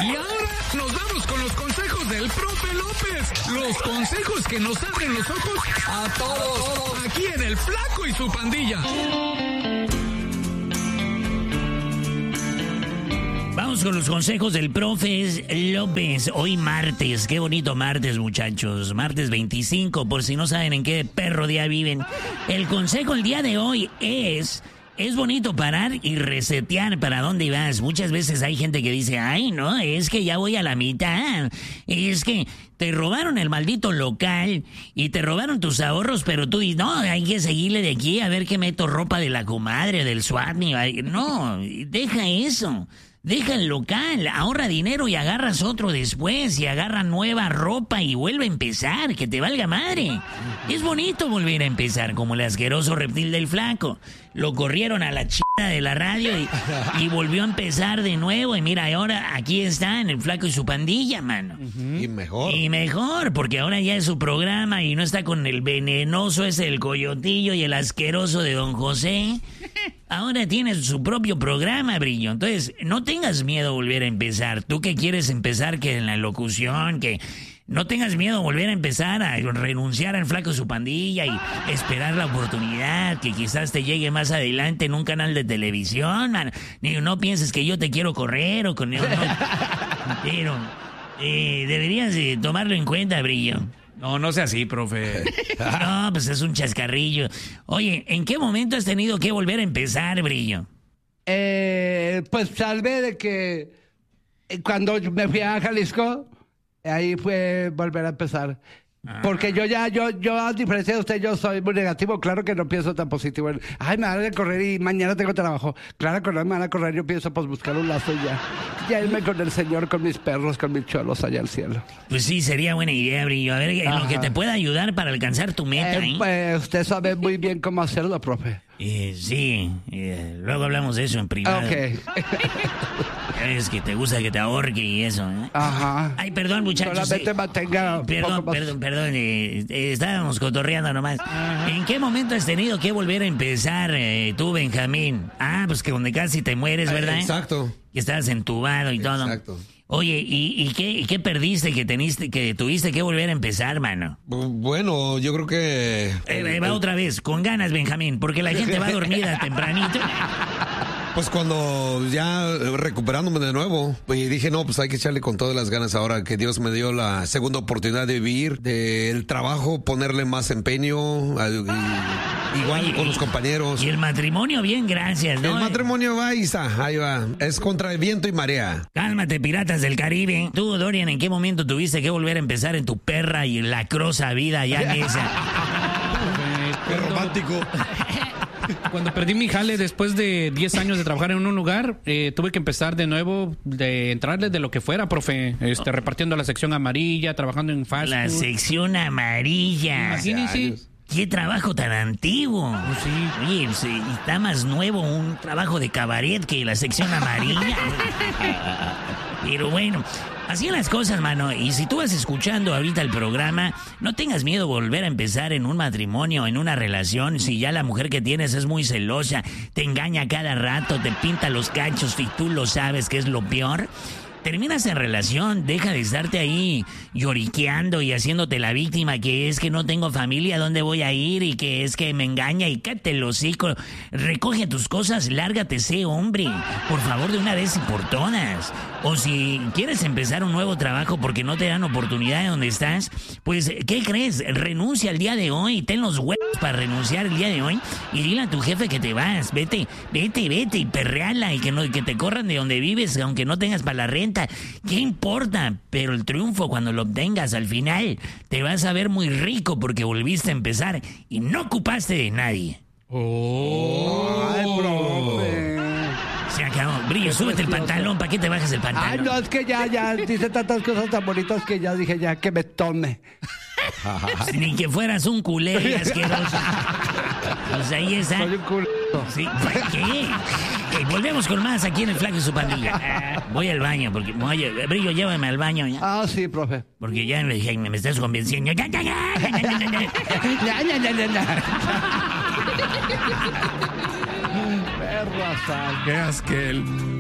Y ahora nos vamos con los consejos del profe López. Los consejos que nos abren los ojos a todos. Aquí en El Flaco y su Pandilla. Vamos con los consejos del profe López. Hoy martes, qué bonito martes, muchachos. Martes 25, por si no saben en qué perro día viven. El consejo el día de hoy es bonito parar y resetear para dónde vas. Muchas veces hay gente que dice, ay, no, es que ya voy a la mitad. Es que te robaron el maldito local y te robaron tus ahorros, pero tú dices, no, hay que seguirle de aquí a ver que meto ropa de la comadre, del SWAT. No, deja eso. Deja el local, ahorra dinero y agarras otro después y agarra nueva ropa y vuelve a empezar, que te valga madre. Es bonito volver a empezar, como el asqueroso reptil del Flaco. Lo corrieron a la chingada de la radio y volvió a empezar de nuevo. Y mira, ahora aquí está en El Flaco y su Pandilla, mano. Y mejor. Y mejor, porque ahora ya es su programa y no está con el venenoso ese del Coyotillo y el asqueroso de Don José. Ahora tienes su propio programa, Brillo. Entonces, no tengas miedo a volver a empezar. Tú que quieres empezar que en la locución, que no tengas miedo a volver a empezar a renunciar al Flaco y su Pandilla y esperar la oportunidad que quizás te llegue más adelante en un canal de televisión, man. No pienses que yo te quiero correr o con... Pero deberías tomarlo en cuenta, Brillo. No sea así, profe. No, pues es un chascarrillo. Oye, ¿en qué momento has tenido que volver a empezar, Brillo? Pues salvé de que cuando me fui a Jalisco, ahí fue volver a empezar. Porque yo a diferencia de usted, yo soy muy negativo. Claro que no pienso tan positivo. Ay, me van a correr y mañana tengo trabajo. Claro que no me van a correr, yo pienso pues buscar un lazo y ya. Ya irme con el Señor, con mis perros, con mis cholos allá al cielo. Pues sí, sería buena idea, Brillo. A ver, en lo que te pueda ayudar para alcanzar tu meta, Pues usted sabe muy bien cómo hacerlo, profe. Sí, luego hablamos de eso en privado. Ok. Es que te gusta que te ahorque y eso, ¿eh? Ajá. Ay, perdón, muchachos. Solamente mantenga... Perdón, estábamos cotorreando nomás. Ajá. ¿En qué momento has tenido que volver a empezar tú, Benjamín? Pues que donde casi te mueres, ¿verdad? Exacto. Que estabas entubado y todo. Exacto. Oye, ¿y qué perdiste que tuviste que volver a empezar, mano? Bueno, yo creo que... va otra vez, con ganas, Benjamín, porque la gente va dormida tempranito. Pues cuando ya recuperándome de nuevo, y dije, no, pues hay que echarle con todas las ganas ahora que Dios me dio la segunda oportunidad de vivir, del trabajo, ponerle más empeño, igual con los compañeros. Y el matrimonio, bien, gracias, ¿no? El matrimonio va, ahí va. Es contra el viento y marea. Cálmate, piratas del Caribe. Tú, Dorian, ¿en qué momento tuviste que volver a empezar en tu perra y lacrosa vida ya en esa? Qué romántico. Cuando perdí mi jale después de 10 años de trabajar en un lugar, tuve que empezar de nuevo, de entrarle de lo que fuera, profe. Repartiendo la sección amarilla, trabajando en fast food. La sección amarilla. Imagínese. ¡Qué trabajo tan antiguo! Pues sí. Oye, está más nuevo un trabajo de cabaret que la sección amarilla. Pero bueno, así las cosas, mano. Y si tú vas escuchando ahorita el programa, no tengas miedo de volver a empezar en un matrimonio, en una relación. Si ya la mujer que tienes es muy celosa, te engaña cada rato, te pinta los cachos y tú lo sabes que es lo peor. Terminas en relación, deja de estarte ahí lloriqueando y haciéndote la víctima, que es que no tengo familia, ¿dónde voy a ir? Y que es que me engaña y cállate el hocico. Recoge tus cosas, lárgate, sé hombre, por favor, de una vez y por todas. O si quieres empezar un nuevo trabajo porque no te dan oportunidad de donde estás, pues, ¿qué crees? Renuncia el día de hoy, ten los huevos para renunciar el día de hoy y dile a tu jefe que te vas, vete y perreala y que te corran de donde vives, aunque no tengas para la renta. ¿Qué importa? Pero el triunfo, cuando lo obtengas al final, te vas a ver muy rico porque volviste a empezar y no ocupaste de nadie. ¡Ay, profe! Se acabó. Brillo, súbete el pantalón. ¿Para qué te bajas el pantalón? Ay, no, es que ya dice tantas cosas tan bonitas que ya dije ya que me tome. Ni que fueras un culé asqueroso. Pues ahí está. Soy un culo. Sí, ¿para qué? Volvemos con más aquí en El Flaco y su Pandilla. Voy al baño, porque... Oye, Brillo, llévame al baño ya. Sí, profe. Porque ya me estás convenciendo. ¡Ya! Perra sal. Qué asquel.